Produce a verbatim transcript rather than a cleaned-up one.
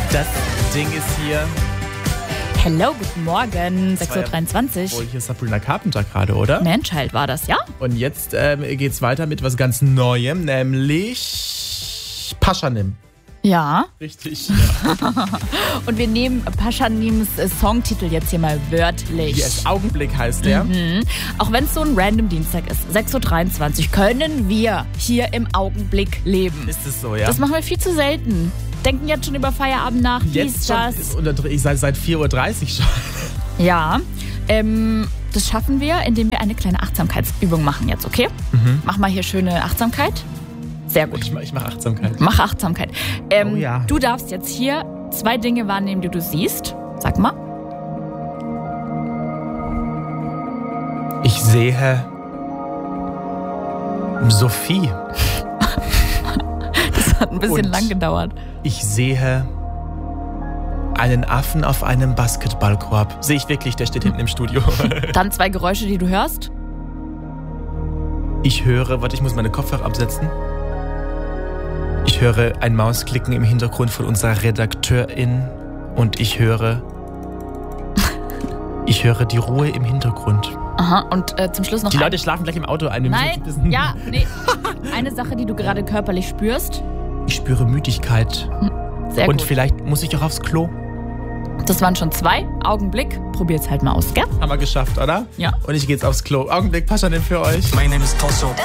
Das Ding ist hier. Hello, guten Morgen, sechs Uhr dreiundzwanzig. Oh, hier ist Sabrina Carpenter gerade, oder? Manchild war das, ja? Und jetzt ähm, geht's weiter mit was ganz Neuem, nämlich Paschanim. Ja. Richtig. Ja. Und wir nehmen Paschanims Songtitel jetzt hier mal wörtlich. Yes, Augenblick heißt der. Mhm. Auch wenn es so ein random Dienstag ist, sechs Uhr dreiundzwanzig, können wir hier im Augenblick leben. Ist es so, ja? Das machen wir viel zu selten. Denken jetzt schon über Feierabend nach, dies, Jetzt schon, das. und ich sage seit vier Uhr dreißig schon. Ja, ähm, das schaffen wir, indem wir eine kleine Achtsamkeitsübung machen jetzt, okay? Mhm. Mach mal hier schöne Achtsamkeit. Sehr gut. Ich, ich mache Achtsamkeit. Mach Achtsamkeit. Ähm, Oh ja. Du darfst jetzt hier zwei Dinge wahrnehmen, die du siehst. Sag mal. Ich sehe Sophie. Das hat ein bisschen Und lang gedauert. Ich sehe einen Affen auf einem Basketballkorb. Sehe ich wirklich, der steht hinten im Studio. Dann zwei Geräusche, die du hörst. Ich höre, warte, ich muss meine Kopfhörer absetzen. Ich höre ein Mausklicken im Hintergrund von unserer Redakteurin und ich höre, ich höre die Ruhe im Hintergrund. Aha, und äh, zum Schluss noch Die ein... Leute schlafen gleich im Auto ein. Wir Nein, müssen wissen- ja, nee. Eine Sache, die du gerade körperlich spürst. Ich spüre Müdigkeit. Sehr Und gut. vielleicht muss ich auch aufs Klo. Das waren schon zwei. Augenblick. Probier's halt mal aus, gell? Haben wir geschafft, oder? Ja. Und ich gehe jetzt aufs Klo. Augenblick, Paschanim für euch. My name is Tosso.